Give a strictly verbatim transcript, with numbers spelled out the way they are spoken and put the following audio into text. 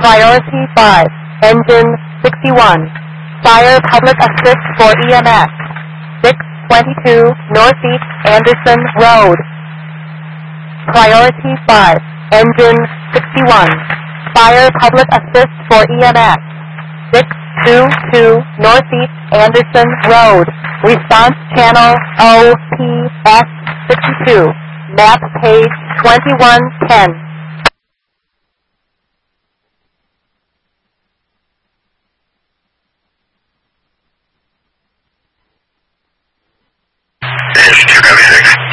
Priority five, engine sixty-one. Fire public assist for E M S. six twenty-two Northeast Anderson Road. Priority five, engine sixty-one. Fire public assist for E M S. six twenty-two Northeast Anderson Road. Response channel O P S sixty-two. Map page twenty-one ten. Two seventy-six.